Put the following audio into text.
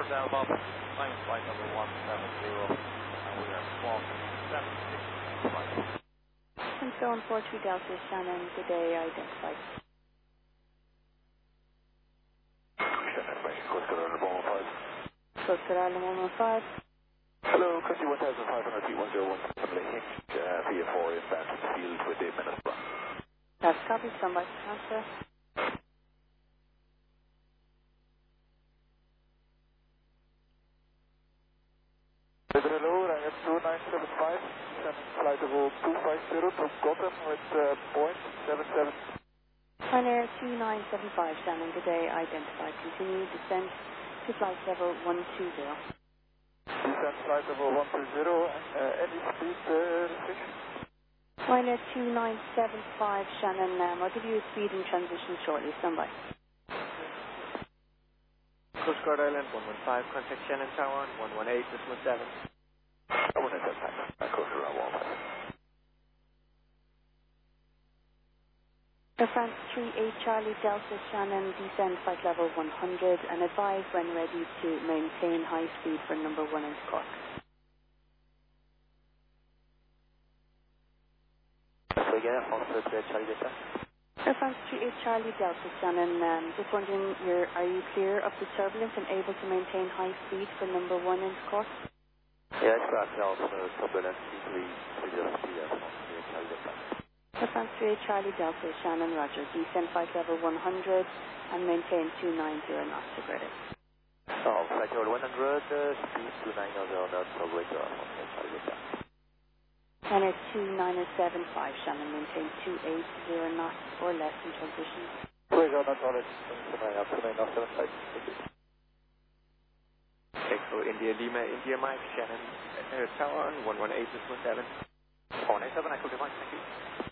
Hotel Bob, flying flight number 170, and we are clocking 76 flight. Stone 43 Delta Shannon, good day, identified. Shannon, Coast Guard Island 115. Coast Guard Island 115. Hello, country 1,500 feet, 101, Hinge, via 4 inbound to the field with 8 minutes. That's copy, standby for transfer. Hello, Ryanair 2975, Shannon flight level 250 to Gotham with point 77. Ryanair 2975, Shannon, good day, identified. Continue descent to flight level 120. Descent flight level 120, any speed restriction? Ryanair 2975, Shannon, I'll give you a speed in transition shortly, standby. Coast Guard Island 115, contact Shannon Tower on 118, decimal 7. 117, Coast Guard 115. Air France 38 Charlie Delta Shannon, descend flight level 100 and advise when ready to maintain high speed for number 1 into Cork. Again, also Charlie Delta. Air France 38 Charlie Delta Shannon, just wondering, are you clear of the turbulence and able to maintain high speed for number 1 into Cork? Yeah, it's got also turbulence, C3, Charlie Delta. Air France 38 Charlie Delta Shannon, roger, descend flight level 100 and maintain 290 knots to credit. Flight level 100, speed 290 knots, operator, Charlie Delta. And it's 2975 Shannon, maintain 280 knots or less in transition. Operator, that's all it's 2975. Echo India Lima, India Mike, Shannon Tower on 118, decimal 7. 497, I could be Mike, thank you.